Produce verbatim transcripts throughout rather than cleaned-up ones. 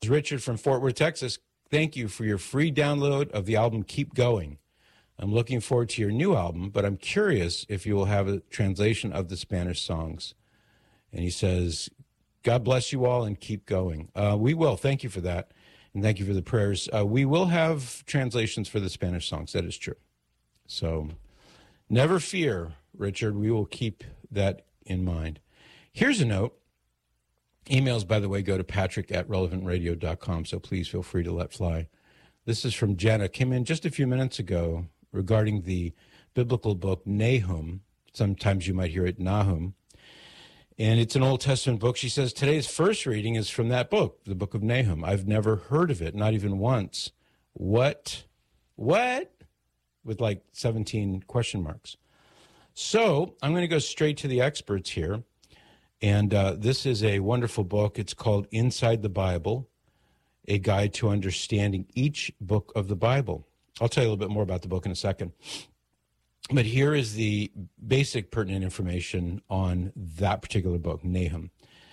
Richard from Fort Worth, Texas. Thank you for your free download of the album Keep Going. I'm looking forward to your new album, but I'm curious if you will have a translation of the Spanish songs. And he says, God bless you all and keep going. Uh, we will. Thank you for that. And thank you for the prayers. Uh, we will have translations for the Spanish songs. That is true. So never fear, Richard. We will keep that in mind. Here's a note. Emails, by the way, go to patrick at relevant radio dot com, so please feel free to let fly. This is from Jenna. Came in just a few minutes ago regarding the biblical book Nahum. Sometimes you might hear it Nahum. And it's an Old Testament book. She says, today's first reading is from that book, the book of Nahum. I've never heard of it, not even once. What? What? With like seventeen question marks. So I'm going to go straight to the experts here. And uh, this is a wonderful book. It's called Inside the Bible, a guide to understanding each book of the Bible. I'll tell you a little bit more about the book in a second. But here is the basic pertinent information on that particular book, Nahum.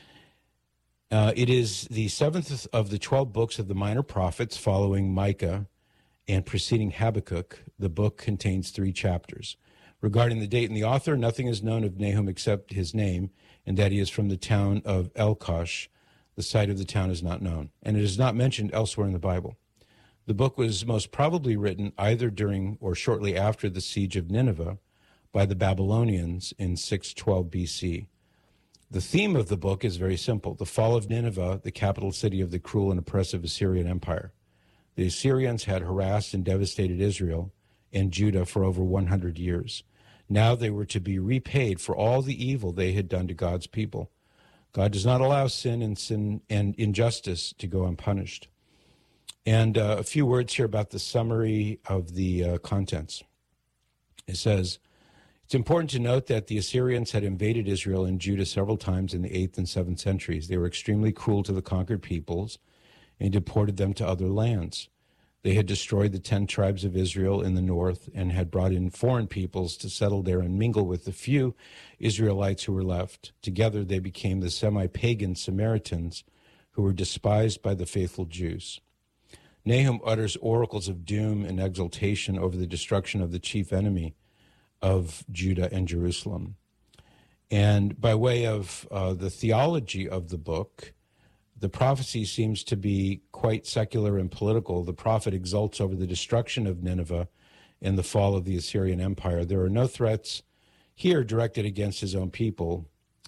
Uh, it is the seventh of the twelve books of the minor prophets following Micah and preceding Habakkuk. The book contains three chapters. Regarding the date and the author, nothing is known of Nahum except his name, and that he is from the town of Elkosh. The site of the town is not known, and it is not mentioned elsewhere in the Bible. The book was most probably written either during or shortly after the siege of Nineveh by the Babylonians in six twelve B C. The theme of the book is very simple: the fall of Nineveh, the capital city of the cruel and oppressive Assyrian Empire. The Assyrians had harassed and devastated Israel and Judah for over one hundred years. Now they were to be repaid for all the evil they had done to God's people. God does not allow sin and sin and injustice to go unpunished. And uh, a few words here about the summary of the uh, contents. It says, it's important to note that the Assyrians had invaded Israel and Judah several times in the eighth and seventh centuries. They were extremely cruel to the conquered peoples and deported them to other lands. They had destroyed the ten tribes of Israel in the north and had brought in foreign peoples to settle there and mingle with the few Israelites who were left. Together they became the semi-pagan Samaritans who were despised by the faithful Jews. Nahum utters oracles of doom and exultation over the destruction of the chief enemy of Judah and Jerusalem. And by way of uh, the theology of the book, the prophecy seems to be quite secular and political. The prophet exults over the destruction of Nineveh and the fall of the Assyrian Empire. There are no threats here directed against his own people,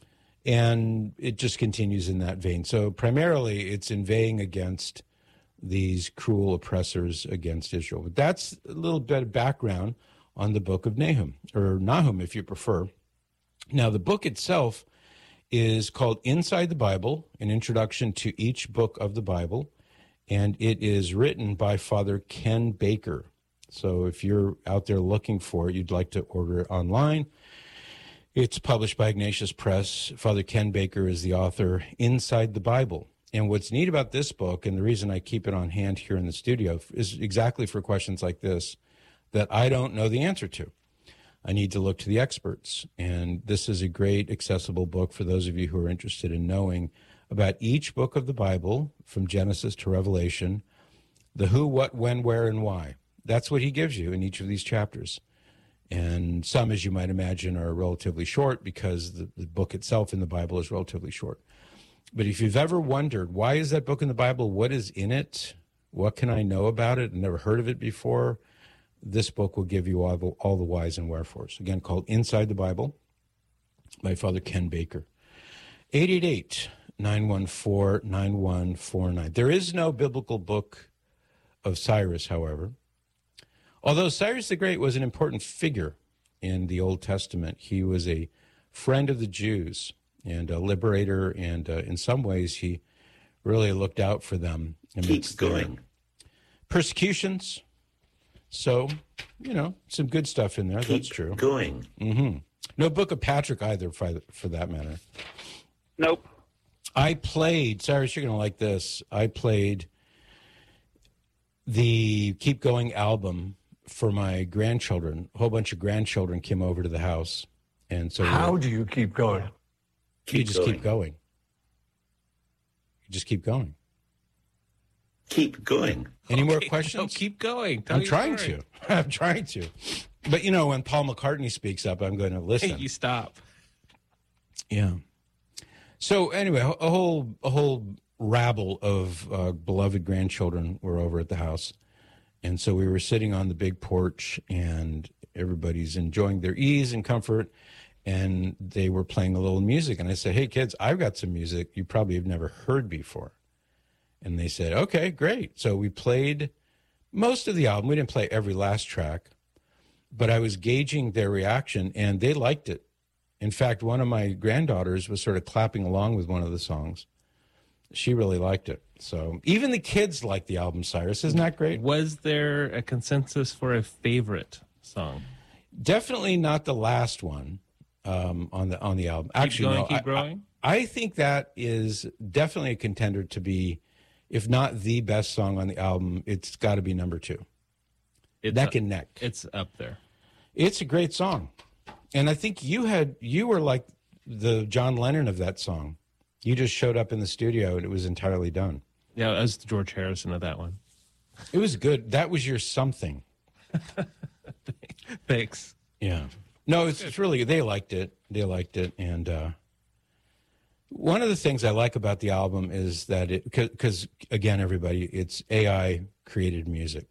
and it just continues in that vein. So primarily it's inveighing against these cruel oppressors against Israel. But that's a little bit of background on the book of Nahum, or Nahum if you prefer. Now the book itself is called Inside the Bible, an introduction to each book of the Bible, and it is written by Father Ken Baker. So if you're out there looking for it, you'd like to order it online, it's published by Ignatius Press. Father Ken Baker is the author, Inside the Bible. And what's neat about this book, and the reason I keep it on hand here in the studio, is exactly for questions like this that I don't know the answer to. I need to look to the experts. And this is a great accessible book for those of you who are interested in knowing about each book of the Bible, from Genesis to Revelation, the who, what, when, where, and why. That's what he gives you in each of these chapters. And some, as you might imagine, are relatively short because the, the book itself in the Bible is relatively short. But if you've ever wondered, why is that book in the Bible? What is in it? What can I know about it? I've never heard of it before. This book will give you all the, all the whys and wherefores. Again, called Inside the Bible by Father Ken Baker. eight eight eight, nine one four, nine one four nine. There is no biblical book of Cyrus, however. Although Cyrus the Great was an important figure in the Old Testament, he was a friend of the Jews and a liberator, and uh, in some ways he really looked out for them. Keep going. Persecutions. So, you know, some good stuff in there. Keep That's true. Going. Mm-hmm. No book of Patrick either, for, for that matter. Nope. I played, Cyrus, you're going to like this. I played the Keep Going album for my grandchildren. A whole bunch of grandchildren came over to the house. And so how do you keep going? You Keep just going. keep going. You just keep going. keep going. Any more Okay, questions? no, keep going. Tell I'm your trying story. to. I'm trying to. But, you know, when Paul McCartney speaks up, I'm going to listen. You stop. Yeah. So anyway, a whole a whole rabble of uh, beloved grandchildren were over at the house. And so we were sitting on the big porch, and everybody's enjoying their ease and comfort. And they were playing a little music. And I said, hey, kids, I've got some music you probably have never heard before. And they said, okay, great. So we played most of the album. We didn't play every last track, but I was gauging their reaction, and they liked it. In fact, one of my granddaughters was sort of clapping along with one of the songs. She really liked it. So even the kids like the album, Cyrus. Isn't that great? Was there a consensus for a favorite song? Definitely not the last one um, on the on the album. Actually, going, no. keep I- growing? I, I think that is definitely a contender to be, if not the best song on the album, it's got to be number two. It's Neck up, and neck. It's up there. It's a great song. And I think you had you were like the John Lennon of that song. You just showed up in the studio and it was entirely done. Yeah, I was George Harrison of that one. It was good. That was your something. Thanks. Yeah. No, it's, it's really good. They liked it. They liked it. And uh, one of the things I like about the album is that it, because again, everybody, it's A I created music.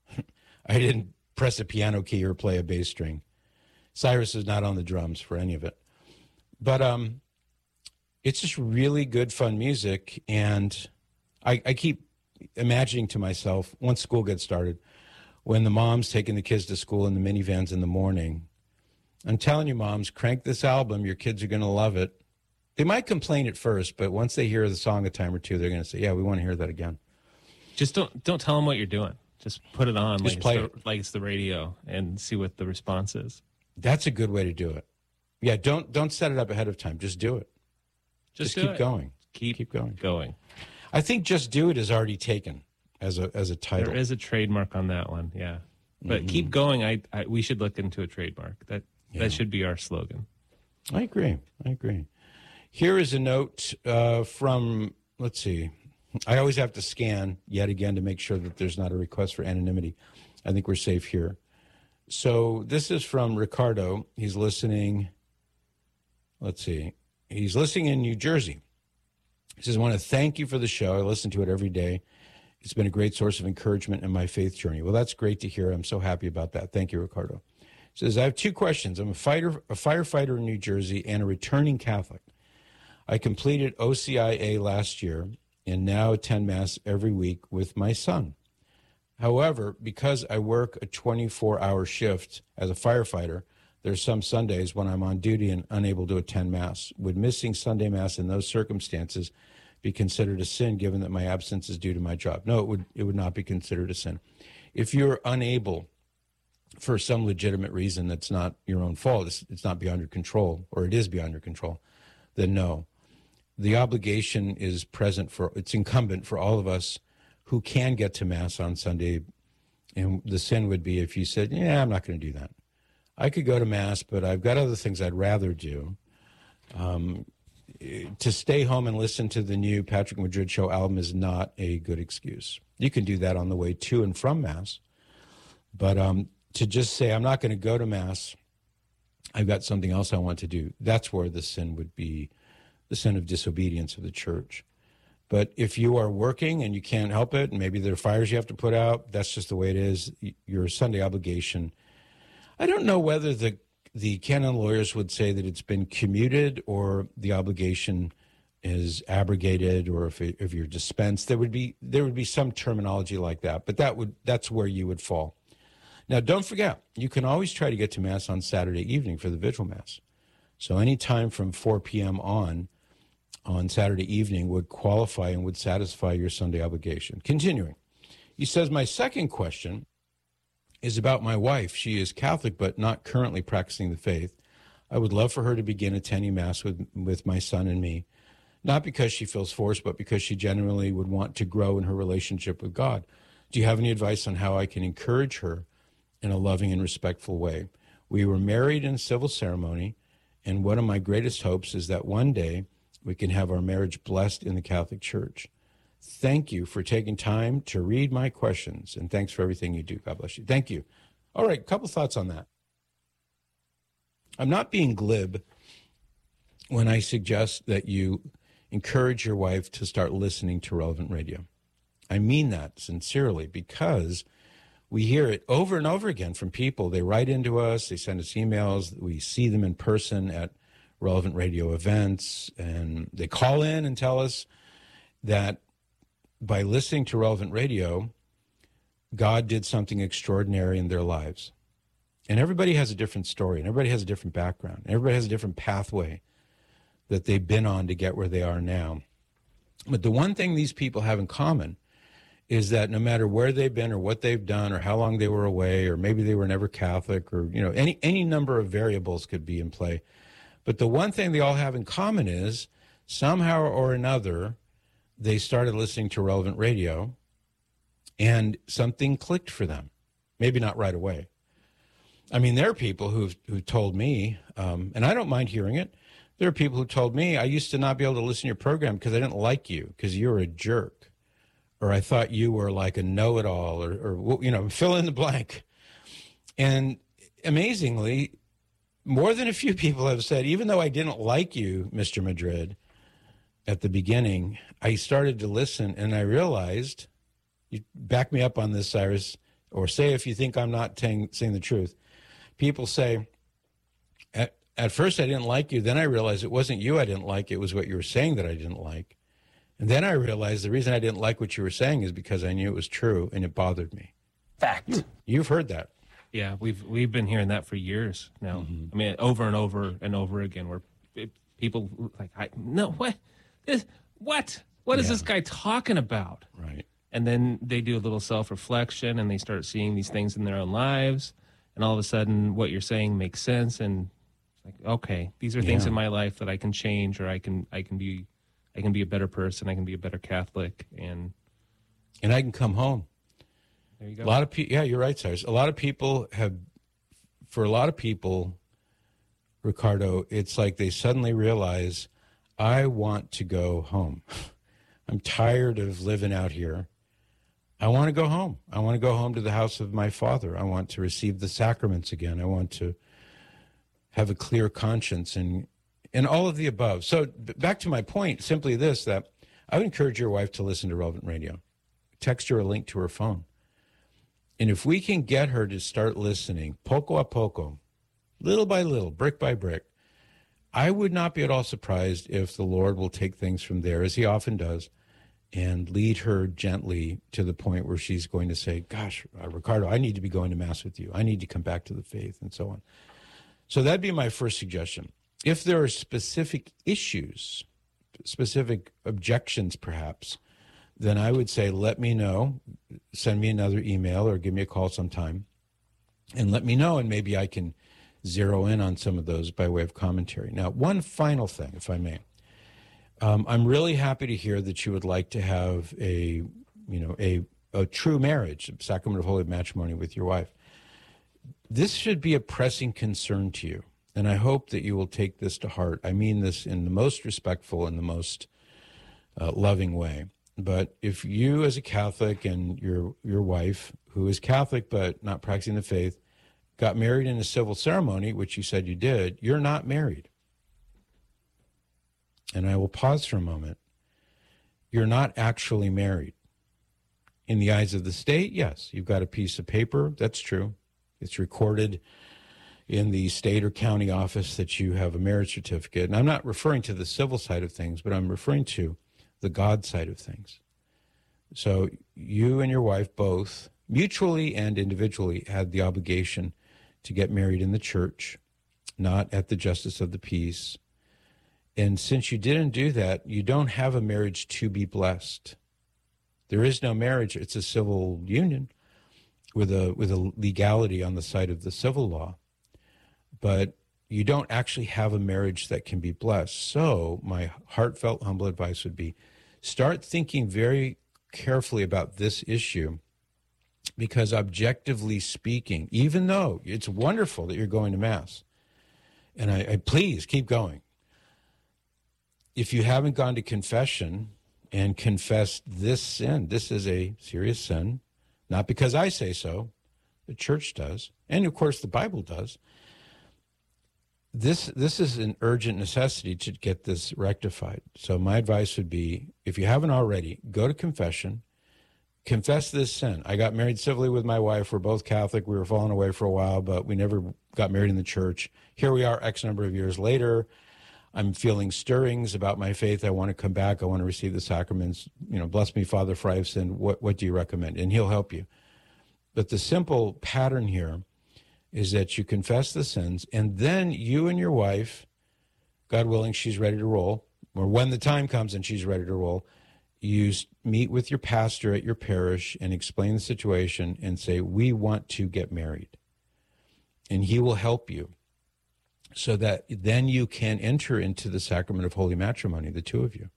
I didn't press a piano key or play a bass string. Cyrus is not on the drums for any of it. But um, it's just really good, fun music. And I, I keep imagining to myself, once school gets started, when the mom's taking the kids to school in the minivans in the morning, I'm telling you, moms, crank this album. Your kids are going to love it. They might complain at first, but once they hear the song a time or two, they're going to say, yeah, we want to hear that again. Just don't don't tell them what you're doing. Just put it on Just like, play it's the, like it's the radio and see what the response is. That's a good way to do it. Yeah, don't don't set it up ahead of time. Just do it. Just, Just do keep it. going. Keep, Keep going. going. I think Just Do It is already taken as a as a title. There is a trademark on that one, yeah. But Mm-hmm. keep going. I, I we should look into a trademark. That Yeah. that should be our slogan. I agree. I agree. Here is a note uh, from, let's see. I always have to scan yet again to make sure that there's not a request for anonymity. I think we're safe here. So this is from Ricardo. He's listening. Let's see. He's listening in New Jersey. He says, I want to thank you for the show. I listen to it every day. It's been a great source of encouragement in my faith journey. Well, that's great to hear. I'm so happy about that. Thank you, Ricardo. He says, I have two questions. I'm a fighter, a firefighter in New Jersey and a returning Catholic. I completed O C I A last year and now attend Mass every week with my son. However, because I work a twenty-four hour shift as a firefighter, there's some Sundays when I'm on duty and unable to attend Mass. Would missing Sunday Mass in those circumstances be considered a sin, given that my absence is due to my job? No, it would it would not be considered a sin. If you're unable for some legitimate reason that's not your own fault, it's, it's not beyond your control, or it is beyond your control, then no. The obligation is present for, it's incumbent for all of us who can get to Mass on Sunday. And the sin would be if you said, yeah, I'm not going to do that. I could go to Mass, but I've got other things I'd rather do. Um, to stay home and listen to the new Patrick Madrid Show album is not a good excuse. You can do that on the way to and from Mass. But um, to just say, I'm not going to go to Mass, I've got something else I want to do, that's where the sin would be, the sin of disobedience of the church. But if you are working and you can't help it, and maybe there are fires you have to put out, that's just the way it is. Your Sunday obligation. I don't know whether the the canon lawyers would say that it's been commuted or the obligation is abrogated, or if it, if you're dispensed. There would be there would be some terminology like that, but that would that's where you would fall. Now, don't forget, you can always try to get to Mass on Saturday evening for the Vigil Mass. So any time from four p.m. on, on Saturday evening would qualify and would satisfy your Sunday obligation. Continuing, he says, my second question is about my wife. She is Catholic, but not currently practicing the faith. I would love for her to begin attending Mass with, with my son and me, not because she feels forced, but because she genuinely would want to grow in her relationship with God. Do you have any advice on how I can encourage her in a loving and respectful way? We were married in civil ceremony, and one of my greatest hopes is that one day we can have our marriage blessed in the Catholic Church. Thank you for taking time to read my questions, and thanks for everything you do. God bless you. Thank you. All right, a couple thoughts on that. I'm not being glib when I suggest that you encourage your wife to start listening to Relevant Radio. I mean that sincerely, because we hear it over and over again from people. They write into us, they send us emails, we see them in person at Relevant Radio events, and they call in and tell us that by listening to Relevant Radio, God did something extraordinary in their lives. And everybody has a different story, and everybody has a different background, and everybody has a different pathway that they've been on to get where they are now. But the one thing these people have in common is that no matter where they've been or what they've done or how long they were away, or maybe they were never Catholic, or, you know, any, any number of variables could be in play. But the one thing they all have in common is somehow or another, they started listening to Relevant Radio and something clicked for them. Maybe not right away. I mean, there are people who've, who told me, um, and I don't mind hearing it, there are people who told me, I used to not be able to listen to your program because I didn't like you, because you were a jerk, or I thought you were like a know-it-all, or, or, you know, fill in the blank. And amazingly, more than a few people have said, even though I didn't like you, Mister Madrid, at the beginning, I started to listen, and I realized, you back me up on this, Cyrus, or say if you think I'm not saying, saying the truth. People say, at, at first I didn't like you, then I realized it wasn't you I didn't like, it was what you were saying that I didn't like. And then I realized the reason I didn't like what you were saying is because I knew it was true, and it bothered me. Fact. You've heard that. Yeah, we've we've been hearing that for years now. Mm-hmm. I mean, over and over and over again, where people like, I, no, what, this, what, what is yeah. this guy talking about? Right. And then they do a little self-reflection, and they start seeing these things in their own lives, and all of a sudden, what you're saying makes sense, and it's like, okay, these are things yeah. in my life that I can change, or I can I can be, I can be a better person, I can be a better Catholic, and and I can come home. There you go. A lot of people, yeah, you're right, Cyrus. A lot of people have, for a lot of people, Ricardo, it's like they suddenly realize, I want to go home. I'm tired of living out here. I want to go home. I want to go home to the house of my Father. I want to receive the sacraments again. I want to have a clear conscience, and and all of the above. So back to my point, simply this, that I would encourage your wife to listen to Relevant Radio. Text her a link to her phone. And if we can get her to start listening, poco a poco, little by little, brick by brick, I would not be at all surprised if the Lord will take things from there, as he often does, and lead her gently to the point where she's going to say, gosh, uh, Ricardo, I need to be going to Mass with you. I need to come back to the faith, and so on. So that'd be my first suggestion. If there are specific issues, specific objections perhaps, then I would say, let me know, send me another email or give me a call sometime, and let me know, and maybe I can zero in on some of those by way of commentary. Now, one final thing, if I may. Um, I'm really happy to hear that you would like to have a, you know, a, a true marriage, a sacrament of holy matrimony with your wife. This should be a pressing concern to you, and I hope that you will take this to heart. I mean this in the most respectful and the most uh, loving way. But if you as a Catholic and your your wife, who is Catholic but not practicing the faith, got married in a civil ceremony, which you said you did, you're not married. And I will pause for a moment. You're not actually married. In the eyes of the state, yes, you've got a piece of paper. That's true. It's recorded in the state or county office that you have a marriage certificate. And I'm not referring to the civil side of things, but I'm referring to the God side of things. So you and your wife both, mutually and individually, had the obligation to get married in the church, not at the Justice of the Peace. And since you didn't do that, you don't have a marriage to be blessed. There is no marriage. It's a civil union with a with a legality on the side of the civil law. But you don't actually have a marriage that can be blessed. So my heartfelt, humble advice would be, start thinking very carefully about this issue, because objectively speaking, even though it's wonderful that you're going to Mass, and I, I please keep going, if you haven't gone to confession and confess this sin. This is a serious sin, not because I say so, the church does, and of course the Bible does. This this is an urgent necessity to get this rectified. So my advice would be, if you haven't already, go to confession, confess this sin. I got married civilly with my wife. We're both Catholic. We were falling away for a while, but we never got married in the church. Here we are X number of years later. I'm feeling stirrings about my faith. I want to come back. I want to receive the sacraments. You know, bless me, Father, for I have sinned. What, what do you recommend? And he'll help you. But the simple pattern here is that you confess the sins, and then you and your wife, God willing, she's ready to roll, or when the time comes and she's ready to roll, you meet with your pastor at your parish and explain the situation and say, we want to get married. And he will help you so that then you can enter into the sacrament of holy matrimony, the two of you.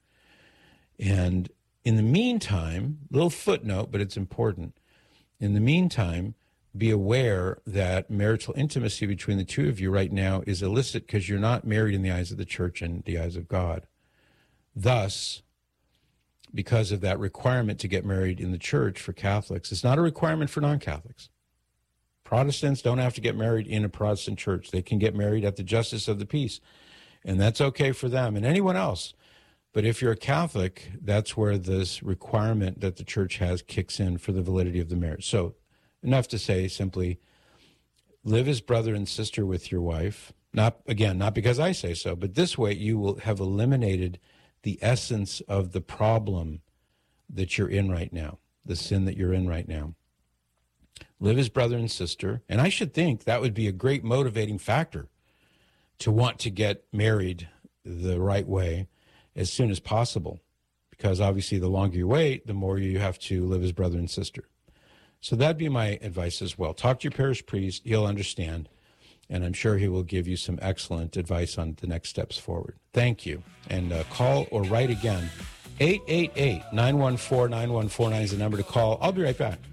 And in the meantime, little footnote, but it's important. In the meantime, be aware that marital intimacy between the two of you right now is illicit because you're not married in the eyes of the church and the eyes of God. Thus, because of that requirement to get married in the church for Catholics, it's not a requirement for non-Catholics. Protestants don't have to get married in a Protestant church. They can get married at the Justice of the Peace, and that's okay for them and anyone else. But if you're a Catholic, that's where this requirement that the church has kicks in for the validity of the marriage. So enough to say simply, live as brother and sister with your wife. Not, again, not because I say so, but this way you will have eliminated the essence of the problem that you're in right now, the sin that you're in right now. Live as brother and sister. And I should think that would be a great motivating factor to want to get married the right way as soon as possible, because obviously the longer you wait, the more you have to live as brother and sister. So that'd be my advice as well. Talk to your parish priest. He'll understand, and I'm sure he will give you some excellent advice on the next steps forward. Thank you. And uh, call or write again. eight eight eight, nine one four, nine one four nine is the number to call. I'll be right back.